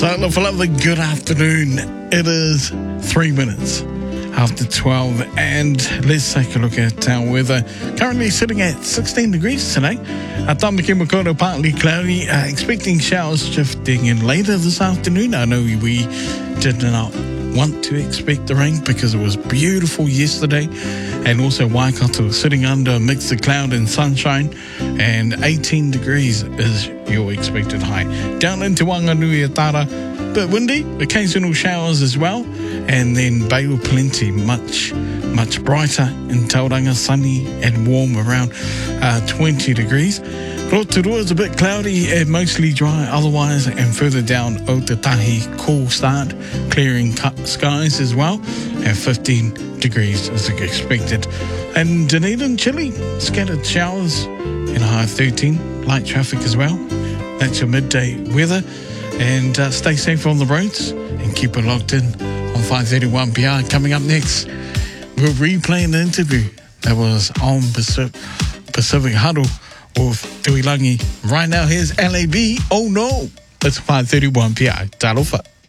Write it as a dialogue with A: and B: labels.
A: Talofa lovely, good afternoon. It is 3 minutes after 12, and let's take a look at our weather. Currently sitting at 16 degrees today. Tamaki Makaurau, partly cloudy, expecting showers shifting in later this afternoon. I know we did not want to expect the rain because it was beautiful yesterday, and also Waikato sitting under a mix of cloud and sunshine, and 18 degrees is your expected high. Down into Wanganui-a-Tara, bit windy, occasional showers as well, and then Bay of Plenty, much brighter in Tauranga, sunny and warm around 20 degrees. Rotorua is a bit cloudy and mostly dry otherwise, and further down Otatahi, cool start, clearing skies as well, and 15 degrees is expected. And Dunedin, chilly, scattered showers and a high of 13, light traffic as well. That's your midday weather, and stay safe on the roads and keep it locked in on 531 PR. Coming up next, we'll replay an interview that was on Pacific Huddle with Tuilangi. Right now, here's LAB. Oh no, it's 531 PR. Talofa.